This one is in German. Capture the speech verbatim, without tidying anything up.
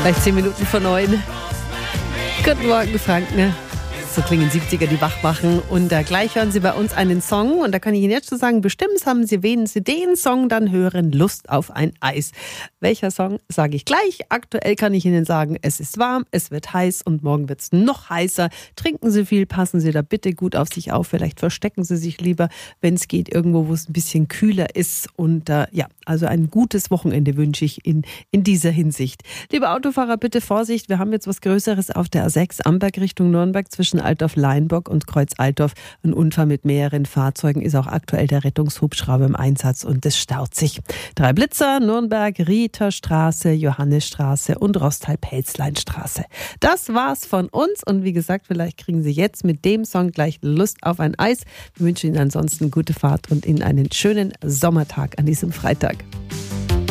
Gleich zehn Minuten vor neun. Guten Morgen, Franken. So klingen siebziger, die wach machen. Und äh, gleich hören Sie bei uns einen Song. Und da kann ich Ihnen jetzt schon sagen, bestimmt haben Sie, wenn Sie den Song dann hören, Lust auf ein Eis. Welcher Song, sage ich gleich. Aktuell kann ich Ihnen sagen, es ist warm, es wird heiß und morgen wird es noch heißer. Trinken Sie viel, passen Sie da bitte gut auf sich auf. Vielleicht verstecken Sie sich lieber, wenn es geht, irgendwo, wo es ein bisschen kühler ist. Und äh, ja, also ein gutes Wochenende wünsche ich in, in dieser Hinsicht. Liebe Autofahrer, bitte Vorsicht. Wir haben jetzt was Größeres auf der A sechs Amberg Richtung Nürnberg zwischen Altdorf-Leinburg und Kreuz-Altdorf. Ein Unfall mit mehreren Fahrzeugen, ist auch aktuell der Rettungshubschrauber im Einsatz und es staut sich. Drei Blitzer, Nürnberg, Rieterstraße, Johannesstraße und Rostal-Pelzlein-Straße. Das war's von uns und wie gesagt, vielleicht kriegen Sie jetzt mit dem Song gleich Lust auf ein Eis. Wir wünschen Ihnen ansonsten gute Fahrt und Ihnen einen schönen Sommertag an diesem Freitag.